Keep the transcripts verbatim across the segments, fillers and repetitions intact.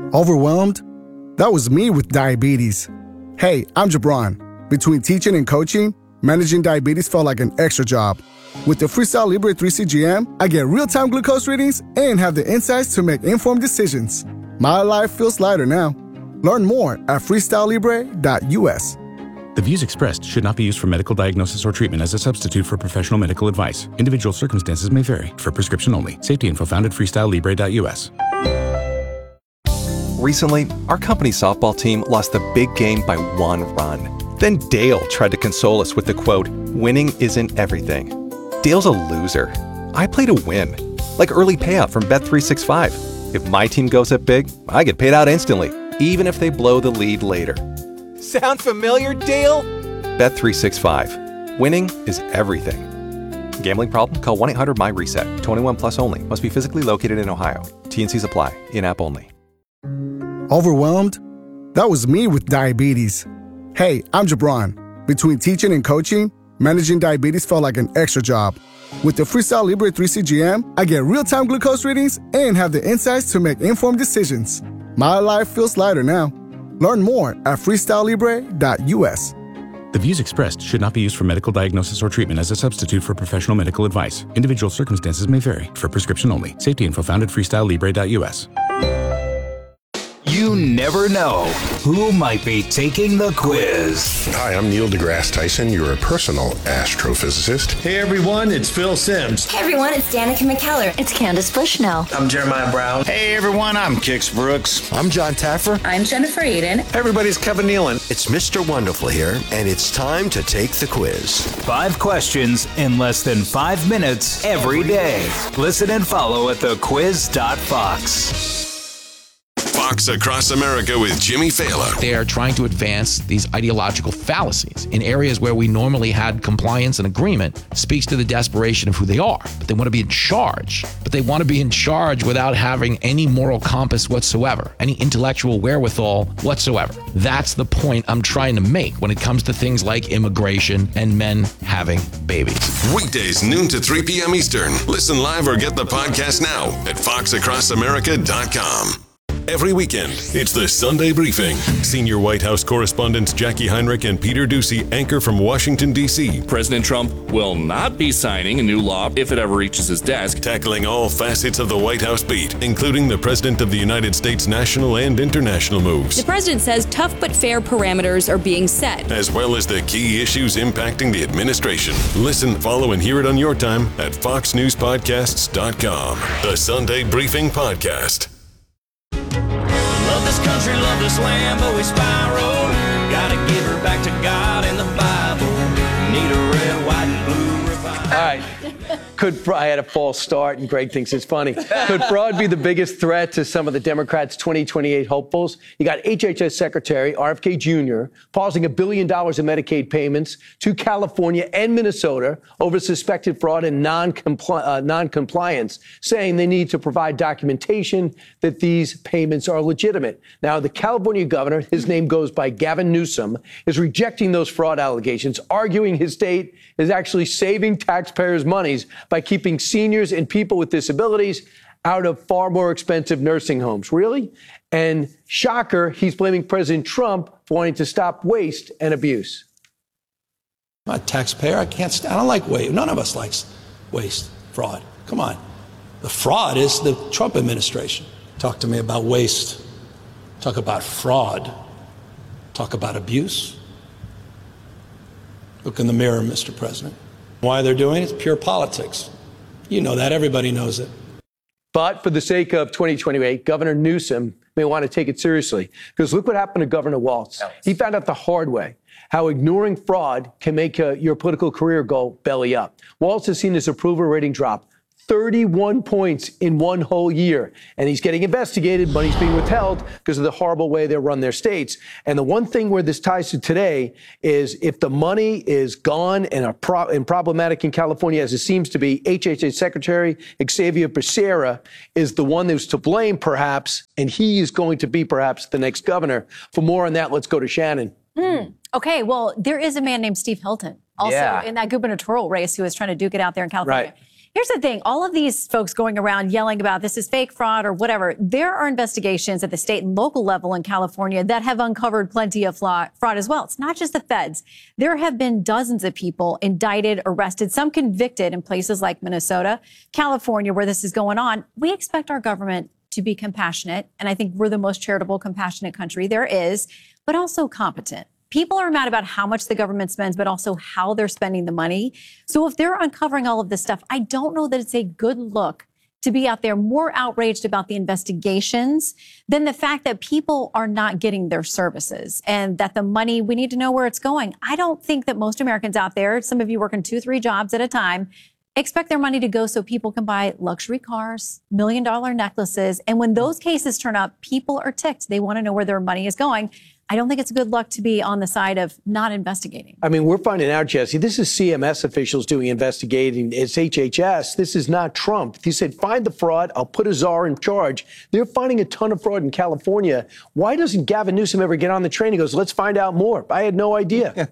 Overwhelmed? That was me with diabetes. Hey, I'm Jabron. Between teaching and coaching, managing diabetes felt like an extra job. With the Freestyle Libre three C G M, I get real-time glucose readings and have the insights to make informed decisions. My life feels lighter now. Learn more at freestyle libre dot U S. The views expressed should not be used for medical diagnosis or treatment as a substitute for professional medical advice. Individual circumstances may vary. For prescription only. Safety info found at freestyle libre dot U S. Recently, our company softball team lost the big game by one run. Then Dale tried to console us with the quote, "Winning isn't everything." Dale's a loser. I play to win. Like early payout from Bet three sixty-five. If my team goes up big, I get paid out instantly, even if they blow the lead later. Sound familiar, Dale? Bet three sixty-five. Winning is everything. Gambling problem? Call one eight hundred M Y reset. twenty-one plus only. Must be physically located in Ohio. T and Cs apply. In-app only. Overwhelmed? That was me with diabetes. Hey, I'm Jabron. Between teaching and coaching, managing diabetes felt like an extra job. With the Freestyle Libre three C G M, I get real-time glucose readings and have the insights to make informed decisions. My life feels lighter now. Learn more at freestyle libre dot U S. The views expressed should not be used for medical diagnosis or treatment as a substitute for professional medical advice. Individual circumstances may vary. For prescription only. Safety info found at freestyle libre dot U S. You never know who might be taking the quiz. Hi, I'm Neil deGrasse Tyson, your personal astrophysicist. Hey everyone, it's Phil Simms. Hey everyone, it's Danica McKellar. It's Candace Bushnell. I'm Jeremiah Brown. Hey everyone, I'm Kix Brooks. I'm John Taffer. I'm Jennifer Aiden. Hey everybody, it's Kevin Nealon. It's Mister Wonderful here, and it's time to take the quiz. Five questions in less than five minutes every day. Listen and follow at the quiz dot fox. Fox Across America with Jimmy Fallon. They are trying to advance these ideological fallacies in areas where we normally had compliance and agreement. Speaks to the desperation of who they are. But they want to be in charge. But they want to be in charge without having any moral compass whatsoever, any intellectual wherewithal whatsoever. That's the point I'm trying to make when it comes to things like immigration and men having babies. Weekdays, noon to three p.m. Eastern. Listen live or get the podcast now at fox across america dot com. Every weekend, it's the Sunday Briefing. Senior White House correspondents Jackie Heinrich and Peter Doocy anchor from Washington, D C President Trump will not be signing a new law if it ever reaches his desk. Tackling all facets of the White House beat, including the President of the United States' national and international moves. The president says tough but fair parameters are being set, as well as the key issues impacting the administration. Listen, follow, and hear it on your time at fox news podcasts dot com. The Sunday Briefing Podcast. Love this country, love this land, but we spiral. Gotta give her back to God and the Bible. Need a red, white, and blue revival. All right. Could I had a false start, and Greg thinks it's funny. Could fraud be the biggest threat to some of the Democrats' twenty twenty-eight hopefuls? You got H H S Secretary R F K Junior pausing a billion dollars in Medicaid payments to California and Minnesota over suspected fraud and non-compli- uh, non-compliance, saying they need to provide documentation that these payments are legitimate. Now, the California governor, his name goes by Gavin Newsom, is rejecting those fraud allegations, arguing his state is actually saving taxpayers' monies by keeping seniors and people with disabilities out of far more expensive nursing homes. Really? And shocker, he's blaming President Trump for wanting to stop waste and abuse. I'm a taxpayer. I can't stand, I don't like waste. None of us likes waste, fraud. Come on. The fraud is the Trump administration. Talk to me about waste. Talk about fraud. Talk about abuse. Look in the mirror, Mister President. Why they're doing it? It's pure politics. You know that. Everybody knows it. But for the sake of twenty twenty-eight, Governor Newsom may want to take it seriously. Because look what happened to Governor Walz. He found out the hard way how ignoring fraud can make uh, your political career go belly up. Walz has seen his approval rating drop thirty-one points in one whole year. And he's getting investigated. Money's being withheld because of the horrible way they run their states. And the one thing where this ties to today is if the money is gone and, a pro- and problematic in California, as it seems to be, H H S Secretary Xavier Becerra is the one who's to blame, perhaps, and he is going to be perhaps the next governor. For more on that, let's go to Shannon. Mm, okay, well, there is a man named Steve Hilton, also Yeah. in that gubernatorial race, who is trying to duke it out there in California. Right. Here's the thing. All of these folks going around yelling about this is fake fraud or whatever, there are investigations at the state and local level in California that have uncovered plenty of fraud as well. It's not just the feds. There have been dozens of people indicted, arrested, some convicted in places like Minnesota, California, where this is going on. We expect our government to be compassionate, and I think we're the most charitable, compassionate country there is, but also competent. People are mad about how much the government spends, but also how they're spending the money. So if they're uncovering all of this stuff, I don't know that it's a good look to be out there more outraged about the investigations than the fact that people are not getting their services and that the money, we need to know where it's going. I don't think that most Americans out there, some of you working two, three jobs at a time, expect their money to go so people can buy luxury cars, million dollar necklaces. And when those cases turn up, people are ticked. They want to know where their money is going. I don't think it's a good luck to be on the side of not investigating. I mean, we're finding out, Jesse, this is C M S officials doing investigating. It's H H S. This is not Trump. He said, find the fraud. I'll put a czar in charge. They're finding a ton of fraud in California. Why doesn't Gavin Newsom ever get on the train? He goes, let's find out more. I had no idea.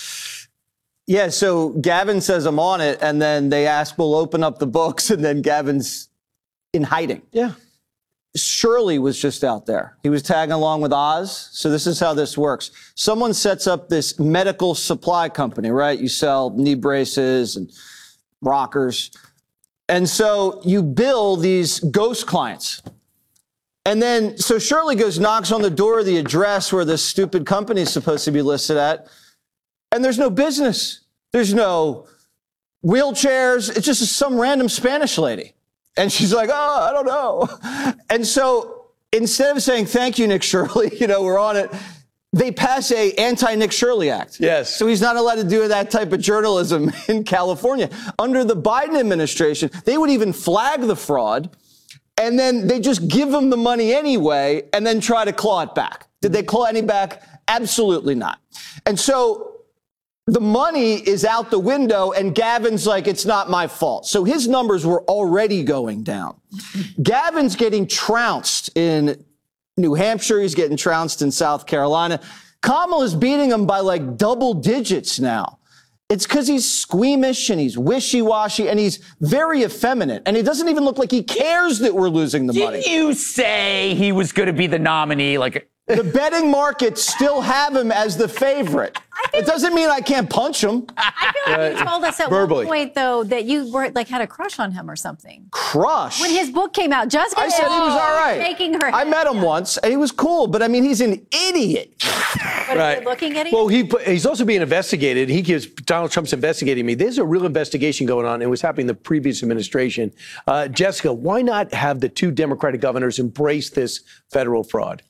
Yeah, so Gavin says I'm on it, and then they ask, we'll open up the books, and then Gavin's in hiding. Yeah. Shirley was just out there. He was tagging along with Oz. So this is how this works. Someone sets up this medical supply company, right? You sell knee braces and rockers. And so you bill these ghost clients. And then, so Shirley goes, knocks on the door of the address where this stupid company is supposed to be listed at. And there's no business. There's no wheelchairs. It's just some random Spanish lady. And she's like, oh, I don't know. And so instead of saying, thank you, Nick Shirley, you know, we're on it, they pass a anti-Nick Shirley Act. Yes. So he's not allowed to do that type of journalism in California. Under the Biden administration, they would even flag the fraud, and then they just give him the money anyway and then try to claw it back. Did they claw any back? Absolutely not. And so the money is out the window, and Gavin's like, it's not my fault. So his numbers were already going down. Gavin's getting trounced in New Hampshire. He's getting trounced in South Carolina. Kamala's beating him by like double digits now. It's because he's squeamish and he's wishy-washy and he's very effeminate. And he doesn't even look like he cares that we're losing the money. Didn't you say he was going to be the nominee? Like, the betting markets still have him as the favorite. It doesn't mean I can't punch him. I feel like you told us at verbally. one point, though, that you were like had a crush on him or something. Crush? When his book came out, Jessica I said he was all right. Shaking her head. I met him once, and he was cool, but I mean, he's an idiot. But Right. is he looking at it? Well, he he's also being investigated. He gives Donald Trump's investigating me. There's a real investigation going on. It was happening in the previous administration. Uh, Jessica, why not have the two Democratic governors embrace this federal fraud?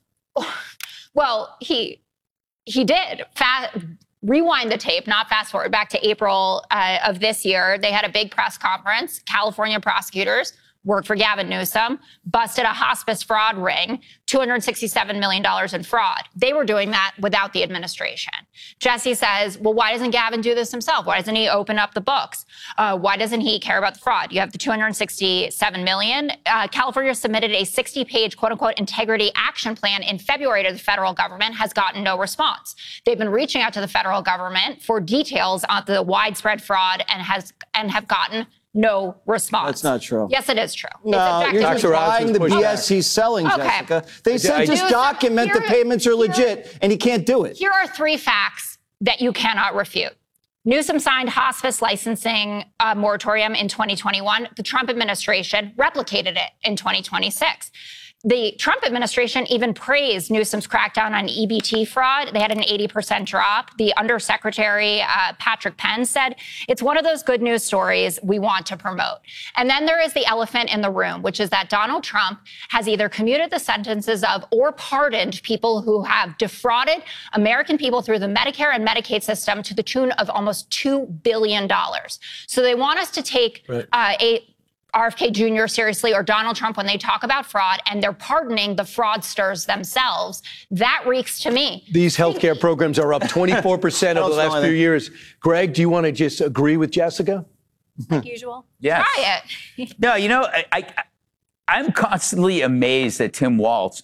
Well, he he did. Fa- rewind the tape, not fast forward, back to April uh, of this year. They had a big press conference. California prosecutors worked for Gavin Newsom, busted a hospice fraud ring, two hundred sixty-seven million dollars in fraud. They were doing that without the administration. Jesse says, well, why doesn't Gavin do this himself? Why doesn't he open up the books? Uh, why doesn't he care about the fraud? You have the two hundred sixty-seven million dollars. Uh, California submitted a sixty page, quote unquote, integrity action plan in February to the federal government, has gotten no response. They've been reaching out to the federal government for details on the widespread fraud and has and have gotten no response. That's not true. Yes, it is true. No, it's you're just Doctor buying the Oz was B S he's selling, Okay. Jessica. They said I- just Newsom, document the here- payments are legit, and he can't do it. Here are three facts that you cannot refute. Newsom signed hospice licensing uh, moratorium in twenty twenty-one. The Trump administration replicated it in twenty twenty-six. The Trump administration even praised Newsom's crackdown on E B T fraud. They had an eighty percent drop. The Undersecretary, uh, Patrick Penn, said, it's one of those good news stories we want to promote. And then there is the elephant in the room, which is that Donald Trump has either commuted the sentences of or pardoned people who have defrauded American people through the Medicare and Medicaid system to the tune of almost two billion dollars. So they want us to take Right. uh, a R F K Junior seriously or Donald Trump when they talk about fraud, and they're pardoning the fraudsters themselves. That reeks to me. These healthcare programs are up twenty-four percent over the Don't last know few anything. years. Greg, do you want to just agree with Jessica? like usual. yes. Try it. No, you know, I, I, I'm constantly amazed that Tim Walz